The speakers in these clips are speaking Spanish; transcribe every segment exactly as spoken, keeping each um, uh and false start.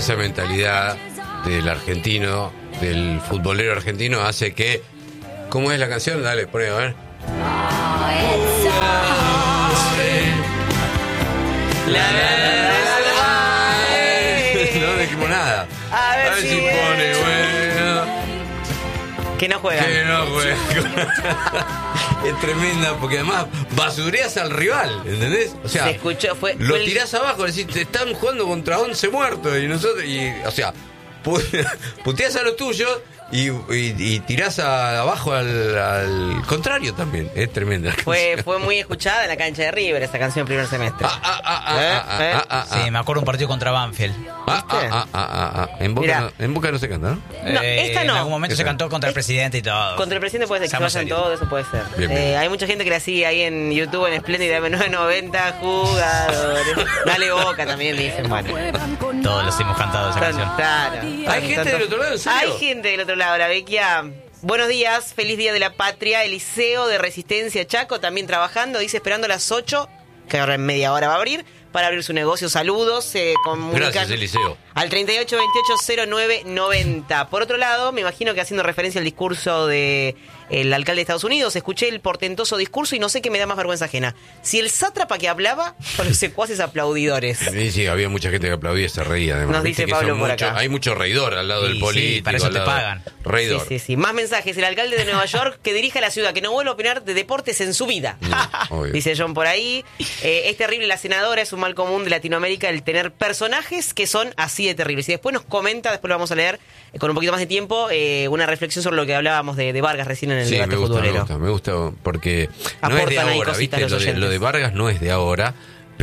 esa mentalidad del argentino, del futbolero argentino, hace que... ¿Cómo es la canción? Dale, poné, a ver. La, la, la, la, la. No dijimos nada. A ver, a ver si, si pone, bueno. Que no juega. Que no juega. Es tremenda, porque además basureas al rival, ¿entendés? O sea, se escuchó, fue, lo fue el... tirás abajo, decís, te están jugando contra once muertos y nosotros, y, o sea, puteás a los tuyos y, y, y tirás a, abajo al, al contrario también. Es tremenda. Fue, fue muy escuchada en la cancha de River esta canción primer semestre. Ah, ah, ah, ah, ¿Eh? ah, ah, ¿Eh? ah, ah, Sí, ah. me acuerdo un partido contra Banfield. Ah, ah, ah, ah, ah, ah. En Boca no, en Boca no se canta, ¿no? No, Eh, esta no. En algún momento se cantó contra el presidente y todo. Contra el presidente puede ser que se Seamos vayan serios. todos, eso puede ser. Bien, bien. Eh, hay mucha gente que la sigue ahí en YouTube, en Splendid M nueve noventa, jugadores. Dale Boca también, dicen, bueno. Todos los hemos cantado esa Tan- canción. claro. ¿Hay gente del otro lado, en serio? Hay gente del otro lado, la Vecchia. Buenos días, feliz día de la patria. El Liceo de Resistencia Chaco también trabajando, dice esperando a las ocho, que ahora en media hora va a abrir, para abrir su negocio. Saludos, se comunican Gracias, Eliseo. al treinta y ocho veintiocho cero nueve noventa. Por otro lado, me imagino que haciendo referencia al discurso de el alcalde de Estados Unidos, escuché el portentoso discurso y no sé qué me da más vergüenza ajena. Si el sátrapa que hablaba con los secuaces aplaudidores. Sí, sí, había mucha gente que aplaudía y se reía. Además. Nos Viste dice que son Pablo por mucho- acá. Hay mucho reidor al lado Sí, del sí, político. para eso al te lado- pagan. Reidor. Sí, sí, sí. Más mensajes. El alcalde de Nueva York que dirige la ciudad, que no vuelve a opinar de deportes en su vida. No, obvio. Dice John por ahí. Eh, es terrible la senadora, es un mal común de Latinoamérica el tener personajes que son así de terribles. Y después nos comenta, después lo vamos a leer eh, con un poquito más de tiempo, eh, una reflexión sobre lo que hablábamos de, de Vargas recién en el Sí, debate me gusta, me futbolero. gusta, me gusta porque no es de Aportan ahí ahora, cositas ¿viste? los Lo de, oyentes. lo de Vargas no es de ahora,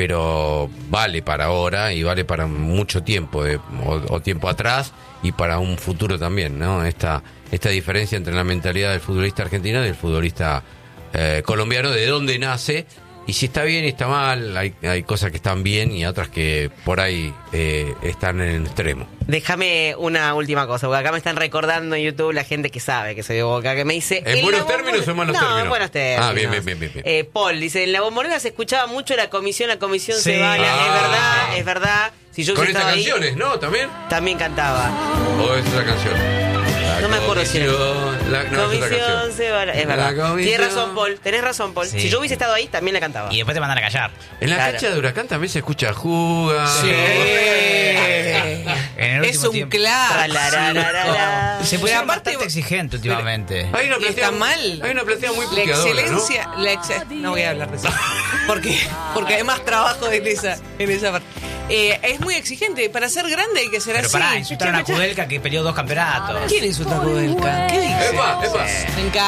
pero vale para ahora y vale para mucho tiempo, de- o, o tiempo atrás y para un futuro también, ¿no? Esta, esta diferencia entre la mentalidad del futbolista argentino y del futbolista eh, colombiano, de dónde nace. Y si está bien y está mal, hay, hay cosas que están bien y otras que por ahí eh, están en el extremo. Déjame una última cosa, porque acá me están recordando en YouTube la gente que sabe que soy de Boca, que me dice... ¿En la buenos bombonera- términos o en malos no, términos? en buenos términos. Ah, bien, bien, bien, bien, bien. Eh, Paul dice, en la bombonera se escuchaba mucho la comisión, la comisión Sí. se va, la- Ah. es verdad, es verdad. Si yo Con hubiese estas estado ahí, canciones, ¿no? ¿También? también cantaba. ¿O es otra canción? La No me acuerdo si era- comisión, la, no, es otra comisión canción. se va, es La verdad. comisión. Tienes razón, Paul, tenés razón, Paul. Sí. Si yo hubiese estado ahí, también la cantaba. Y después te mandan a callar. En la Claro. cancha de Huracán también se escucha juga. Sí. En el Es último un tiempo. Trarararara. Se Pero pusieron aparte- bastante exigente últimamente. Hay una Y platea, está mal. Hay una platea muy La puteadora, excelencia, la ex- no voy a hablar de eso. Porque, porque además trabajo en esa, en esa parte. Eh, es muy exigente. Para ser grande hay que ser Pero así. pará, insultaron a Kudelka que peleó dos campeonatos. ¿Quién insultó a Kudelka? ¿Qué ¿no? dice? Epa, epa. Me encanta.